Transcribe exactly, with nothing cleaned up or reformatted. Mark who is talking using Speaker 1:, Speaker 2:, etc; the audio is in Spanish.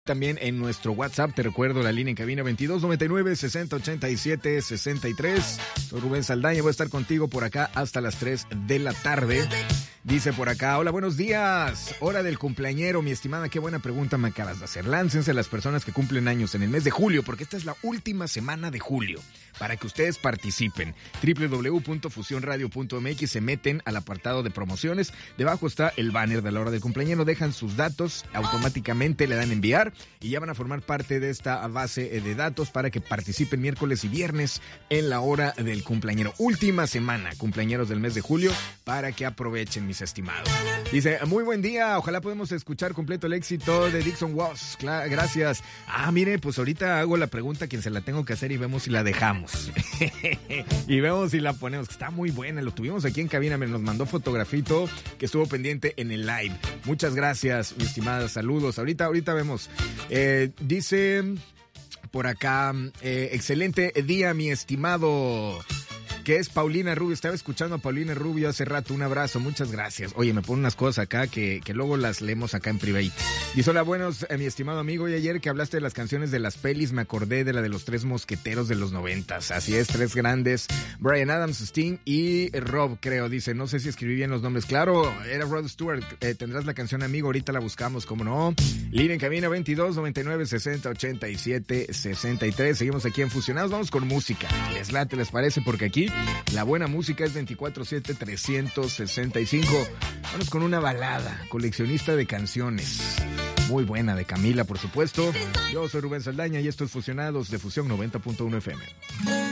Speaker 1: También en nuestro WhatsApp, te recuerdo la línea en cabina veintidós noventa y nueve, sesenta ochenta y siete, sesenta y tres. Soy Rubén Saldaña, voy a estar contigo por acá hasta las tres de la tarde. Dice por acá, hola, buenos días, hora del cumpleañero, mi estimada, qué buena pregunta me acabas de hacer. Láncense las personas que cumplen años en el mes de julio, porque esta es la última semana de julio, para que ustedes participen. doble u doble u doble u punto fusión radio punto m x, se meten al apartado de promociones, debajo está el banner de la hora del cumpleañero, dejan sus datos, automáticamente le dan enviar y ya van a formar parte de esta base de datos para que participen miércoles y viernes en la hora del cumpleañero. Última semana, cumpleañeros del mes de julio, para que aprovechen, mis estimados. Dice, muy buen día, ojalá podamos escuchar completo el éxito de Dixon Was. Cla- gracias. Ah, mire, pues ahorita hago la pregunta a quien se la tengo que hacer y vemos si la dejamos. Y vemos si la ponemos, que está muy buena. Lo tuvimos aquí en cabina, me nos mandó fotografito que estuvo pendiente en el live. Muchas gracias, mi estimada, saludos. Ahorita, ahorita vemos. Eh, dice por acá, eh, excelente día, mi estimado. Que es Paulina Rubio, estaba escuchando a Paulina Rubio hace rato, un abrazo, muchas gracias. Oye, me pone unas cosas acá que, que luego las leemos acá en private. Dice, hola, buenos, eh, mi estimado amigo, y ayer que hablaste de las canciones de las pelis, me acordé de la de los tres mosqueteros de los noventas. Así es, tres grandes, Bryan Adams, Sting y Rob, creo, dice, no sé si escribí bien los nombres. Claro, era Rod Stewart, eh, tendrás la canción, amigo, ahorita la buscamos, cómo no. Línea en cabina veintidós noventa y nueve, sesenta ochenta y siete, sesenta y tres, seguimos aquí en Fusionados, vamos con música. ¿Les late, les parece? Porque aquí la buena música es veinticuatro siete, trescientos sesenta y cinco. Vamos con una balada, coleccionista de canciones. Muy buena, de Camila, por supuesto. Yo soy Rubén Saldaña y esto es Fusionados de Fusión noventa punto uno F M.